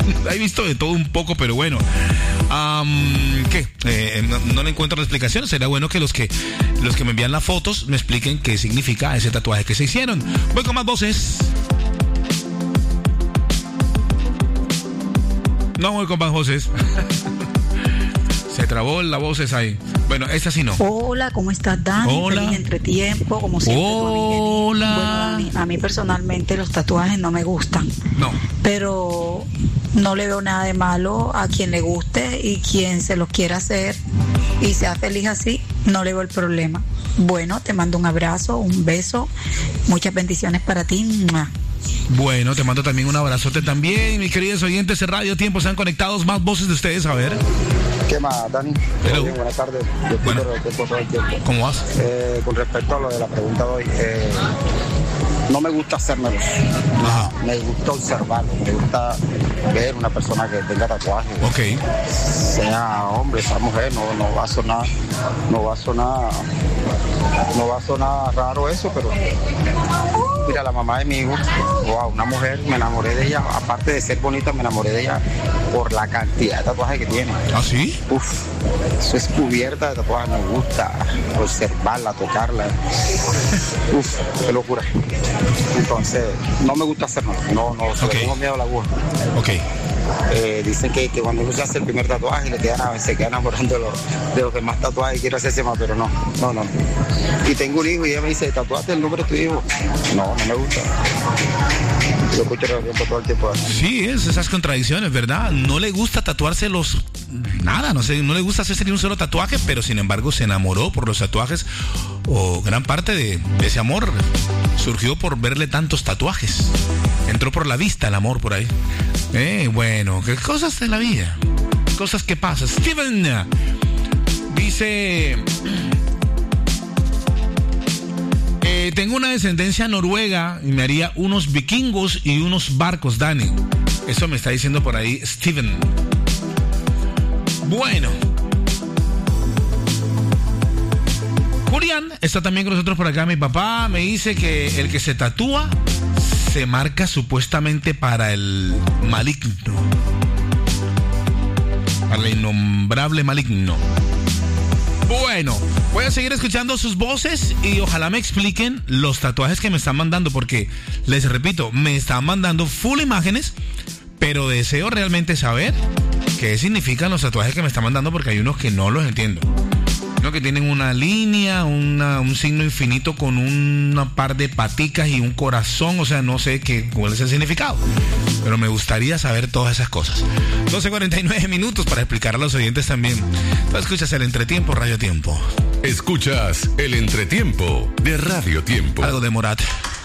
He visto de todo un poco, pero bueno. ¿Qué? No le encuentro la explicación. Será bueno que los que me envían las fotos me expliquen qué significa ese tatuaje que se hicieron. Voy con más voces. No voy con más voces. Se trabó la voz esa ahí. Bueno, esta sí no. Hola, ¿cómo estás, Dani? Hola. Feliz entretiempo, como siempre. Hola. Bueno, a mí personalmente los tatuajes no me gustan. No. Pero no le veo nada de malo a quien le guste y quien se los quiera hacer y sea feliz así, no le veo el problema. Bueno, te mando un abrazo, un beso, muchas bendiciones para ti. ¡Mua! Bueno, te mando también un abrazote también. Mis queridos oyentes de Radio Tiempo, se han conectados más voces de ustedes, a ver. ¿Qué más, Dani? Hello. Bien, buenas tardes. Yo Bueno. Radio Tiempo todo el tiempo. ¿Cómo vas? Con respecto a lo de la pregunta de hoy, no me gusta hacérmelos. Ajá. Me gusta observarlo. Me gusta ver una persona que tenga tatuajes. Ok. Sea hombre, sea mujer, no va a sonar raro eso, pero mira, la mamá de mi hijo, wow, una mujer, me enamoré de ella, aparte de ser bonita, me enamoré de ella por la cantidad de tatuajes que tiene. ¿Ah, sí? Uf, eso es cubierta de tatuajes, me gusta observarla, tocarla. Uf, qué locura. Entonces, no me gusta hacerlo, no, Okay. tengo miedo a la aguja. Ok. Dicen que cuando uno se hace el primer tatuaje se queda enamorando de los demás tatuajes y quiere hacerse más, pero no. Y tengo un hijo y ella me dice, ¿tatuaste el nombre de tu hijo? No me gusta. Yo escucho todo el tiempo. Sí, esas contradicciones, ¿verdad? No le gusta tatuarse nada, no sé, no le gusta hacerse ni un solo tatuaje, pero sin embargo se enamoró por los tatuajes, o gran parte de ese amor surgió por verle tantos tatuajes. Entró por la vista el amor por ahí. Bueno, qué cosas de la vida, cosas que pasan. Steven dice... tengo una descendencia noruega y me haría unos vikingos y unos barcos, Dani. Eso me está diciendo por ahí Steven. Bueno. Julián está también con nosotros por acá. Mi papá me dice que el que se tatúa se marca supuestamente para el maligno. Para el innombrable maligno. Bueno, voy a seguir escuchando sus voces y ojalá me expliquen los tatuajes que me están mandando, porque les repito, me están mandando full imágenes, pero deseo realmente saber qué significan los tatuajes que me están mandando, porque hay unos que no los entiendo. Uno que tienen una línea, un signo infinito con una par de paticas y un corazón, o sea, no sé cuál es el significado, pero me gustaría saber todas esas cosas. 12:49 minutos para explicar a los oyentes también. Tú escuchas el Entretiempo, Radio Tiempo. Escuchas el Entretiempo de Radio Tiempo. Algo de Morat.